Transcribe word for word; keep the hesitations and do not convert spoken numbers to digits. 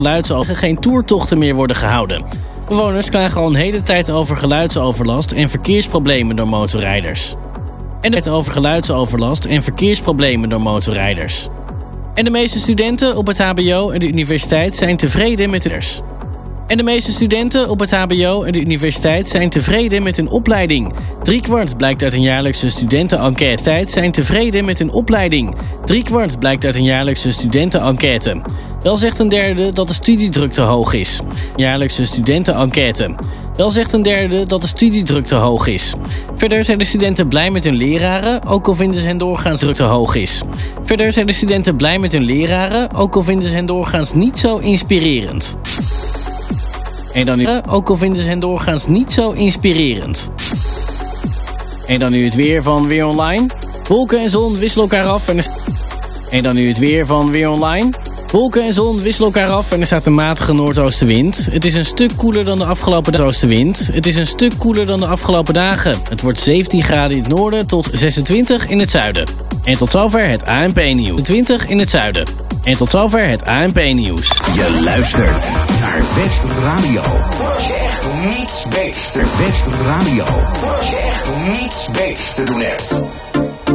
geluidsoverlast geen toertochten meer worden gehouden. Bewoners klagen al een hele tijd over geluidsoverlast en verkeersproblemen door motorrijders. En de over geluidsoverlast en verkeersproblemen door motorrijders. En de meeste studenten op het hbo en de universiteit zijn tevreden met hun En de meeste studenten op het hbo en de universiteit zijn tevreden met hun opleiding. Driekwart blijkt uit een jaarlijkse studentenenquête zijn tevreden met hun opleiding. Driekwart blijkt uit een jaarlijkse studentenenquête. Wel zegt een derde dat de studiedruk te hoog is. Jaarlijkse studentenenquête. Wel zegt een derde dat de studiedruk te hoog is. Verder zijn de studenten blij met hun leraren, ook al vinden ze hen doorgaans druk te hoog is. Verder zijn de studenten blij met hun leraren, ook al vinden ze hen doorgaans niet zo inspirerend. En dan nu, ook al vinden ze hen doorgaans niet zo inspirerend. En dan nu het weer van Weer Online. Wolken en zon wisselen elkaar af en er... En dan nu het weer van Weer Online. Wolken en zon wisselen elkaar af en er staat een matige noordoostenwind. Het is een stuk koeler dan de afgelopen noordoostenwind. Het is een stuk koeler dan de afgelopen dagen. Het wordt zeventien graden in het noorden tot zesentwintig in het zuiden. En tot zover het A N P-nieuws. twintig in het zuiden. En tot zover het A N P-nieuws. Je luistert naar West Radio. Voor als je echt niets beters te... West Radio. Voor als je echt niets beters te doen hebt.